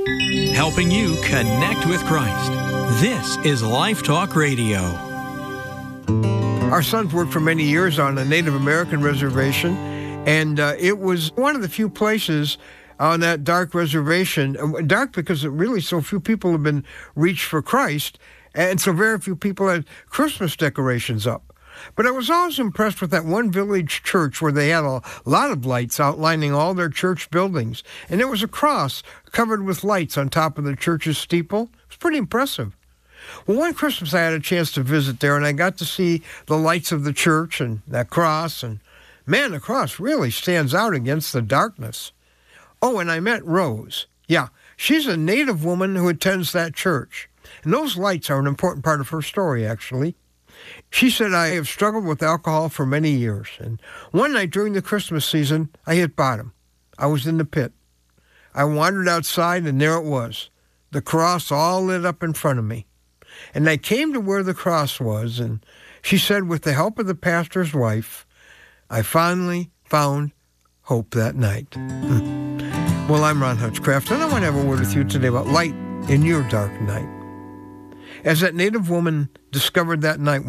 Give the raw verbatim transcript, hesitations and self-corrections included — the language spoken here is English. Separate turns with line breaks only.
helping you connect with Christ. This is Life Talk Radio.
Our sons worked for many years on a Native American reservation, and uh, it was one of the few places on that dark reservation, dark because really so few people have been reached for Christ, and so very few people had Christmas decorations up. But I was always impressed with that one village church where they had a lot of lights outlining all their church buildings. And there was a cross covered with lights on top of the church's steeple. It was pretty impressive. Well, one Christmas I had a chance to visit there, and I got to see the lights of the church and that cross. And man, the cross really stands out against the darkness. Oh, and I met Rose. Yeah, she's a Native woman who attends that church. And those lights are an important part of her story, actually. She said, I have struggled with alcohol for many years, and one night during the Christmas season, I hit bottom. I was in the pit. I wandered outside, and there it was, the cross all lit up in front of me. And I came to where the cross was, and she said, with the help of the pastor's wife, I finally found hope that night. Well, I'm Ron Hutchcraft, and I want to have a word with you today about light in your dark night. As that Native woman discovered that night